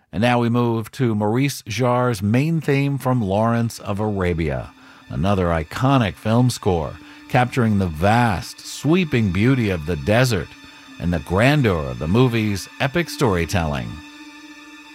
And now we move to Maurice Jarre's main theme from Lawrence of Arabia, another iconic film score capturing the vast, sweeping beauty of the desert and the grandeur of the movie's epic storytelling.